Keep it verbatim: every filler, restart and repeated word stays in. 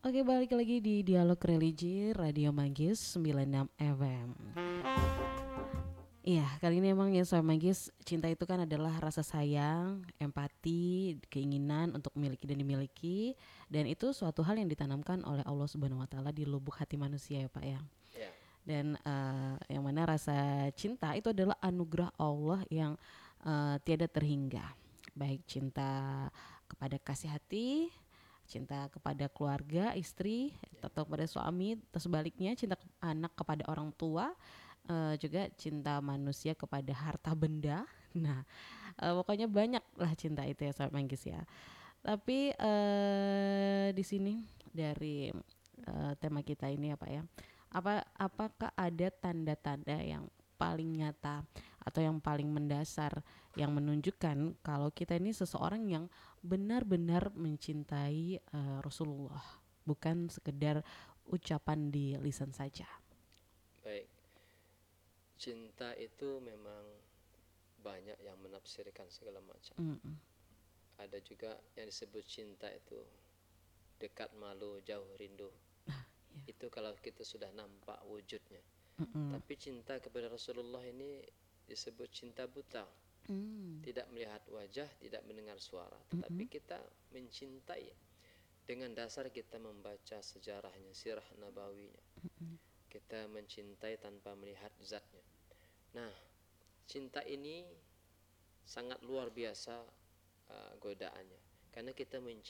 Oke, balik lagi di Dialog Religi Radio Manggis sembilan puluh enam F M. Iya, kali ini emang ya Sobat Manggis, cinta itu kan adalah rasa sayang, empati, keinginan untuk memiliki dan dimiliki, dan itu suatu hal yang ditanamkan oleh Allah Subhanahu wa taala di lubuk hati manusia ya, Pak ya. Ya, Dan eh, yang mana rasa cinta itu adalah anugerah Allah yang eh, tiada terhingga. Baik cinta kepada kasih hati, cinta kepada keluarga, istri, ya, atau kepada suami, atau sebaliknya cinta ke- anak kepada orang tua, eh, juga cinta manusia kepada harta benda. Nah, eh, pokoknya banyak lah cinta itu ya Sobat Manggis ya. Tapi eh, di sini dari eh, tema kita ini apa ya? Apa apakah ada tanda-tanda yang paling nyata atau yang paling mendasar yang menunjukkan kalau kita ini seseorang yang benar-benar mencintai eh, Rasulullah, bukan sekedar ucapan di lisan saja. baik. Cinta itu memang banyak yang menafsirkan segala macam. Mm-mm. Ada juga yang disebut cinta itu dekat malu, jauh rindu. Ya. Itu kalau kita sudah nampak wujudnya. Mm-mm. Tapi cinta kepada Rasulullah ini disebut cinta buta. Mm. Tidak melihat wajah, tidak mendengar suara. Tetapi Mm-mm. kita mencintai dengan dasar kita membaca sejarahnya, sirah nabawinya. Mm-mm. Kita mencintai tanpa melihat zatnya. Nah, cinta ini sangat luar biasa uh, godaannya. Karena kita mencintai